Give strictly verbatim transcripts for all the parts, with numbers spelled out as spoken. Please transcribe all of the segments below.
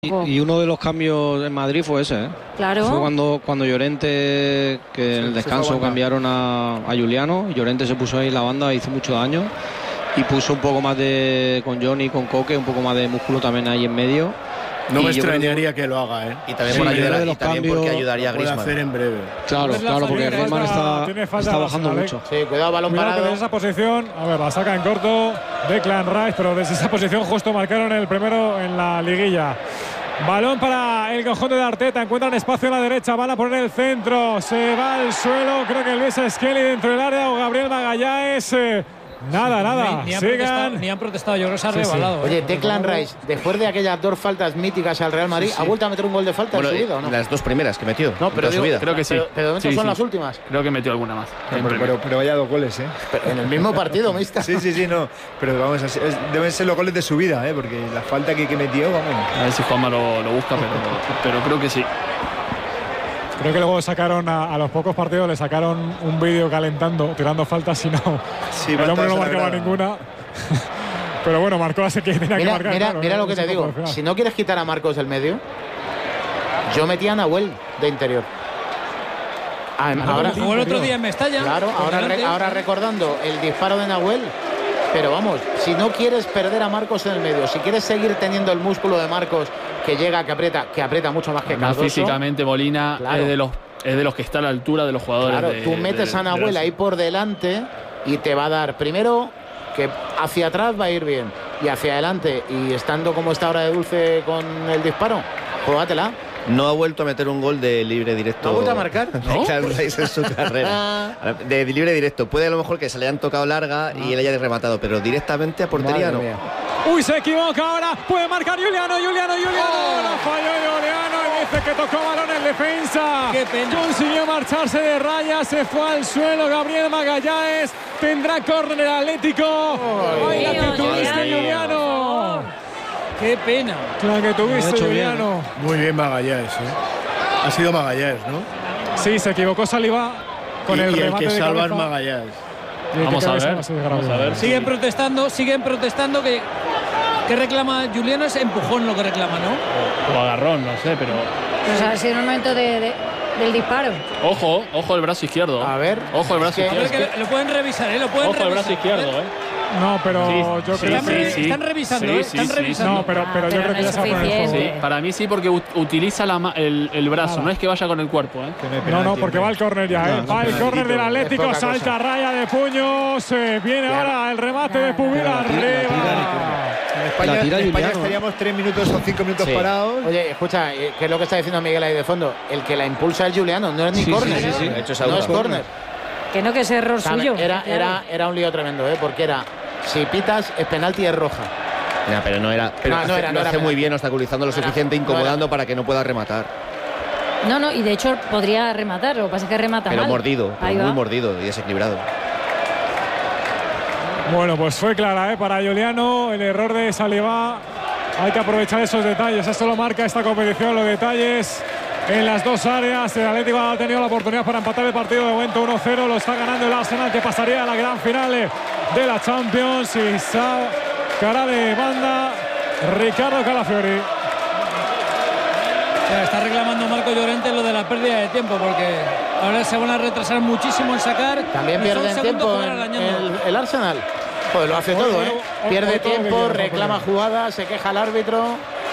Y, y uno de los cambios en Madrid fue ese, ¿eh? Claro. Fue cuando, cuando Llorente, que en el descanso cambiaron a, a Juliano, y Llorente se puso ahí en la banda, hizo mucho daño, y puso un poco más de, con Johnny, con Coque, un poco más de músculo también ahí en medio. No me extrañaría que, que lo haga, ¿eh? Y también, sí, por ayudar, y también porque ayudaría a Griezmann. hacer en breve. Claro, claro, porque Griezmann está, está bajando mucho. Sí, cuidado, balón cuidado parado. Desde esa posición, a ver, la saca en corto Declan Rice, pero desde esa posición justo marcaron el primero en la liguilla. Balón para el conjunto de Arteta, encuentran espacio a la derecha, van a poner el centro, se va al suelo, creo que Luis Skelly dentro del área o Gabriel Magallanes. Eh, Nada, nada. Ni, ni, han Sigan. ni han protestado, yo creo que se ha Sí, rebalado. sí. Oye, Declan Rice, después de aquellas dos faltas míticas al Real Madrid, Sí, sí. ¿ha vuelto a meter un gol de falta Bueno, en su vida o no? Las dos primeras que metió. No, pero en digo, su vida. Creo que sí. Pero, pero de momento Sí, son sí. las últimas. Creo que metió alguna más. Pero, pero, pero vaya dos goles, ¿eh? Pero en el mismo partido, mixta. Sí, sí, sí, no. Pero vamos, es, es, deben ser los goles de su vida, ¿eh? Porque la falta que, que metió, vamos. A ver si Juanma lo, lo busca, pero, pero creo que sí. Creo que luego sacaron a, a los pocos partidos, le sacaron un vídeo calentando, tirando faltas y no. Sí, el hombre no marcaba sagrada. ninguna. Pero bueno, marcó así que tenía Mira, que marcar. mira, claro, mira ¿no? lo que te Ese digo. poco al final. Si no quieres quitar a Marcos del medio, yo metía a Nahuel de interior. Ah, ahora, Jugó el otro día en Mestalla. claro, por ahora, re- delante. ahora recordando el disparo de Nahuel. Pero vamos, si no quieres perder a Marcos en el medio, si quieres seguir teniendo el músculo de Marcos que llega, que aprieta, que aprieta mucho más que Además, Cardoso. físicamente, Molina Claro. es, de los, es de los que está a la altura de los jugadores. Claro, de, tú metes de, a Nahuel de ahí por delante y te va a dar primero que hacia atrás va a ir bien y hacia adelante, y estando como está ahora de Dulce con el disparo, juégatela. No ha vuelto a meter un gol de libre directo. ¿No ha vuelto a marcar? Declan Rice en su carrera. De libre directo. Puede a lo mejor que se le hayan tocado larga y él haya rematado, pero directamente a portería Madre no. mía. Uy, se equivoca ahora. Puede marcar Juliano, Juliano, Juliano. Oh. No falló Juliano y dice que tocó balón en defensa. Qué pena. Consiguió marcharse de raya, se fue al suelo Gabriel Magallanes. Tendrá córner el Atlético. Ay, la que Dios, tuviste, Juliano. Juliano. Qué pena. La que Lo ha tuviste, hecho bien, Juliano. Muy bien Magallanes, ¿eh? Ha sido Magallanes, ¿no? Sí, se equivocó Saliba con y, el y el remate que de salva es cabeza. Magallanes. Y el que Vamos a cabeza ver, no se vamos a ver. Siguen protestando, siguen protestando que, que reclama Juliano, es empujón lo que reclama, ¿no? O agarrón, no sé, pero. Pues ha sido en el momento de, de, del disparo. Ojo, ojo el brazo izquierdo. A ver, Ojo el brazo es que- A ver, izquierdo. que lo pueden revisar, ¿eh? Lo pueden Ojo el revisar. brazo izquierdo, A ver. ¿eh? No, pero Sí, yo sí, creo Están, que re- sí. están revisando, Sí, ¿eh? sí, Están sí. revisando. No, pero, pero, yo pero creo que no ya es se va a poner el juego. suficiente. Sí, para mí sí, porque ut- utiliza la ma- el, el brazo, Nada. no es que vaya con el cuerpo, ¿eh? Que no hay No, penalti, no, porque hombre. va el córner ya, ¿eh? No, Va el córner del Atlético, Es poca salta cosa. raya de puños. eh, viene ahora el remate de Pubil la tira, la tira, arriba. En España, La tira en España Juliano, estaríamos tres minutos o cinco minutos Sí. parados. Oye, escucha, eh, ¿qué es lo que está diciendo Miguel ahí de fondo? El que la impulsa es Juliano, no es ni Sí, sí, córner. sí, sí. De hecho, es No es auto. córner. Que no, que es error O sea, suyo. Era, claro. era, era un lío tremendo, ¿eh? Porque era, si pitas, es penalti, es roja. Ya, pero no era. Pero No, no hace, era, lo no era hace muy penalti. bien, obstaculizando lo No era, suficiente, no era. incomodando para que no pueda rematar. No, no, y de hecho podría rematar. Lo que pasa es que remata Pero mal. mordido, pero Ahí muy va. mordido y desequilibrado. Bueno, pues fue clara, ¿eh? Para Juliano, el error de Saliba. Hay que aprovechar esos detalles. Esto lo marca esta competición, los detalles en las dos áreas. El Atlético ha tenido la oportunidad para empatar el partido de momento uno cero. Lo está ganando el Arsenal, que pasaría a la gran final de la Champions. Y sacará de banda Ricardo Calafiori. O sea, está reclamando Marco Llorente lo de la pérdida de tiempo, porque ahora se van a retrasar muchísimo en sacar. También y son pierden segundos tiempo que van en, arañando. el, el Arsenal. Pues lo hace Hoy, todo, hoy, ¿eh? hoy, Pierde hoy todo lo que tiempo, quiera, reclama Jorge. jugada, se queja el árbitro.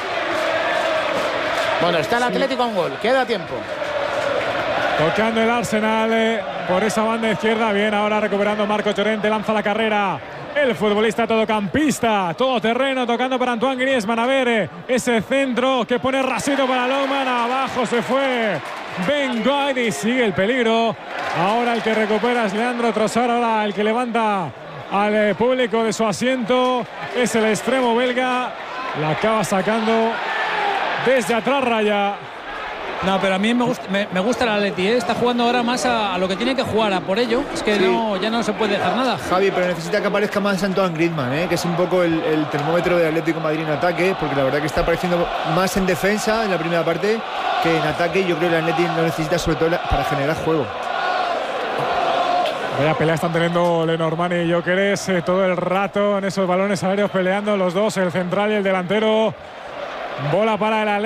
Bueno, está el Atlético a un gol, queda tiempo. Tocando el Arsenal eh, por esa banda izquierda. Bien, ahora recuperando Marco Llorente, lanza la carrera. El futbolista todocampista, todoterreno, tocando para Antoine Griezmann. A ver, eh, ese centro que pone rasito para Longman. Abajo se fue Ben White y sigue el peligro. Ahora el que recupera es Leandro Trossard. Ahora el que levanta al eh, público de su asiento es el extremo belga. La acaba sacando desde atrás raya. No, pero a mí me gusta, me, me gusta el Atleti, ¿eh? Está jugando ahora más a, a lo que tiene que jugar, a por ello. Es que Sí. no, ya no se puede dejar nada. Javi, pero necesita que aparezca más Antoine Griezmann, ¿eh? Que es un poco el, el termómetro del Atlético de Madrid en ataque, porque la verdad que está apareciendo más en defensa en la primera parte que en ataque. Yo creo que el Atlético lo necesita sobre todo para generar juego. Vaya pelea están teniendo Lenormand y Gyökeres eh, todo el rato en esos balones aéreos peleando los dos, el central y el delantero. Bola para el Atlético.